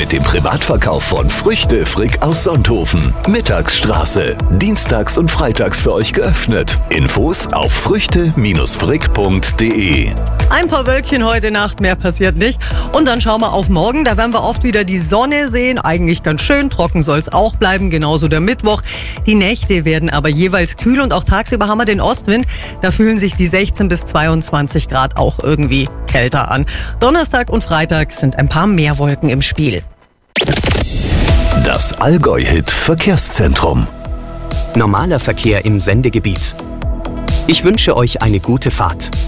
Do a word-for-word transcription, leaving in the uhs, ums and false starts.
Mit dem Privatverkauf von Früchte Frick aus Sonthofen. Mittagsstraße. Dienstags und freitags für euch geöffnet. Infos auf früchte frick punkt de. Ein paar Wölkchen heute Nacht, mehr passiert nicht. Und dann schauen wir auf morgen. Da werden wir oft wieder die Sonne sehen. Eigentlich ganz schön. Trocken soll es auch bleiben. Genauso der Mittwoch. Die Nächte werden aber jeweils kühl. Und auch tagsüber haben wir den Ostwind. Da fühlen sich die sechzehn bis zweiundzwanzig Grad auch irgendwie kälter an. Donnerstag und Freitag sind ein paar mehr Wolken im Spiel. Das Allgäu-Hit Verkehrszentrum. Normaler Verkehr im Sendegebiet. Ich wünsche euch eine gute Fahrt.